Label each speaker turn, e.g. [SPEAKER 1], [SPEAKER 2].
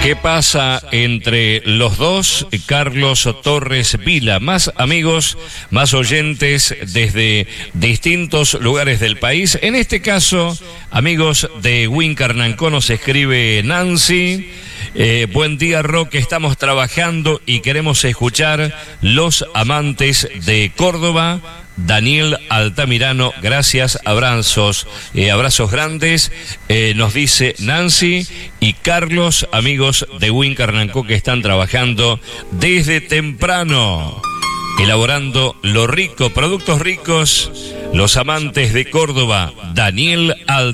[SPEAKER 1] ¿Qué pasa entre los dos? Carlos Torres Vila, más amigos, más oyentes desde distintos lugares del país. En este caso, amigos de Wincarnancó, nos escribe Nancy. Buen día, Roque, estamos trabajando y queremos escuchar Los Amantes de Córdoba. Daniel Altamirano, gracias, abrazos grandes, nos dice Nancy y Carlos, amigos de Wincarnancó que están trabajando desde temprano, elaborando lo rico, productos ricos, Los Amantes de Córdoba, Daniel Altamirano.